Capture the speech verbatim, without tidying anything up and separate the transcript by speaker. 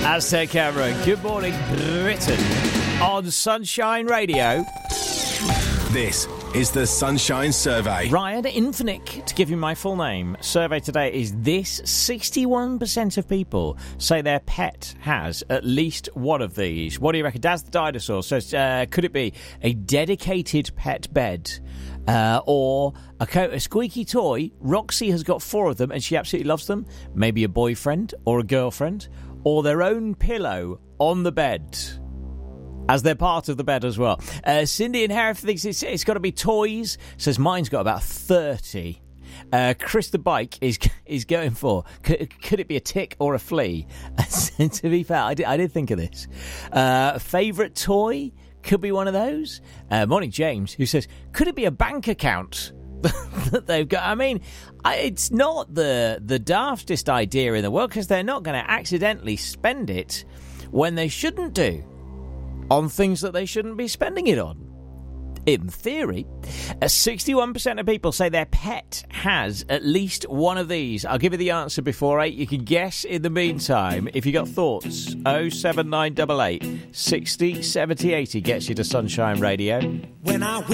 Speaker 1: Aztec Cameron, good morning, Britain, on Sunshine Radio.
Speaker 2: This is the Sunshine Survey.
Speaker 1: Ryan Infinick, to give you my full name. Survey today is this: sixty-one percent of people say their pet has at least one of these. What do you reckon? Daz the Dinosaur says, uh, could it be a dedicated pet bed? Uh, or a, co- a squeaky toy? Roxy has got four of them and she absolutely loves them. Maybe a boyfriend or a girlfriend, or their own pillow on the bed, as they're part of the bed as well. Uh, Cindy in Hereford thinks it's, it's got to be toys. Says mine's got about thirty. Uh, Chris the Bike is is going for, could, could it be a tick or a flea? To be fair, I did, I did think of this. Uh, favourite toy? Could be one of those. Uh, morning, James, who says, could it be a bank account that they've got? I mean, I, it's not the, the daftest idea in the world, because they're not going to accidentally spend it when they shouldn't do, on things that they shouldn't be spending it on. In theory, uh, sixty-one percent of people say their pet has at least one of these. I'll give you the answer before eight. You can guess in the meantime. If you got thoughts, oh seven nine eight eight, sixty, seventy, eighty gets you to Sunshine Radio.
Speaker 3: When I